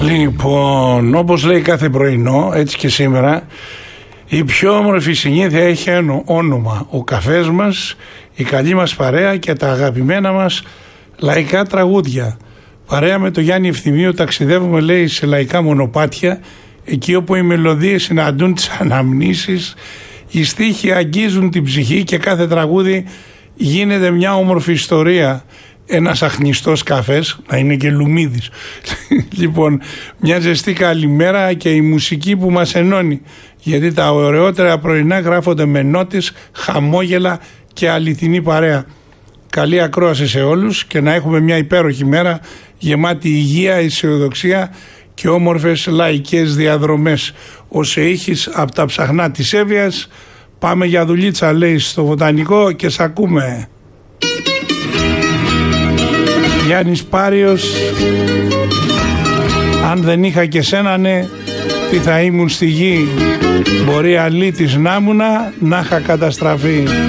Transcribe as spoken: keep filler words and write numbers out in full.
Λοιπόν, όπως λέει κάθε πρωινό, έτσι και σήμερα, η πιο όμορφη συνήθεια έχει ένα όνομα. Ο καφές μας, η καλή μας παρέα και τα αγαπημένα μας λαϊκά τραγούδια. Παρέα με το Γιάννη Ευθυμίου ταξιδεύουμε, λέει, σε λαϊκά μονοπάτια, εκεί όπου οι μελωδίες συναντούν τις αναμνήσεις, οι στίχοι αγγίζουν την ψυχή και κάθε τραγούδι γίνεται μια όμορφη ιστορία. Ένας αχνιστός καφές, να είναι και λουμίδης. Λοιπόν, μια ζεστή καλημέρα και η μουσική που μας ενώνει. Γιατί τα ωραιότερα πρωινά γράφονται με νότες, χαμόγελα και αληθινή παρέα. Καλή ακρόαση σε όλους και να έχουμε μια υπέροχη μέρα γεμάτη υγεία, αισιοδοξία και όμορφες λαϊκές διαδρομές. Όσο έχεις από τα ψαχνά της Εύβοιας, πάμε για δουλίτσα, λέει, στο Βοτανικό και σ' ακούμε. Γιάννης Πάριος, αν δεν είχα και σένα, ναι, τι θα ήμουν στη γη. Μπορεί αλήτης να ήμουνα, να είχα καταστραφεί.